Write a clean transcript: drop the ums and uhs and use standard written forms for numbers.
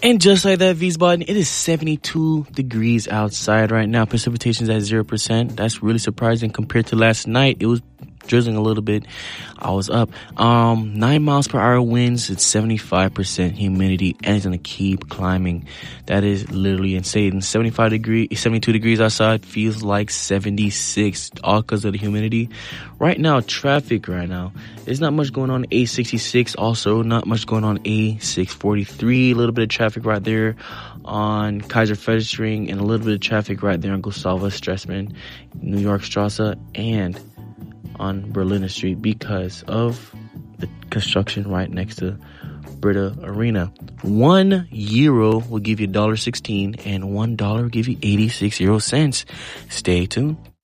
And just like that, Wiesbaden, it is 72 degrees outside right now. Precipitation's at 0%. That's really surprising compared to last night. It was drizzling a little bit. I was up. 9 miles per hour winds. It's 75% humidity, and it's gonna keep climbing. That is literally insane. 72 degrees outside feels like 76, all because of the humidity. Right now, traffic right now. There's not much going on A66. Also, not much going on A643. A little bit of traffic right there on Kaiser Friedrichsring, and a little bit of traffic right there on Gustavus Stresemann, New York Strasse, and on Berliner Street because of the construction right next to Britta Arena. €1 will give you $1.16, and $1 will give you 86 euro cents. Stay tuned.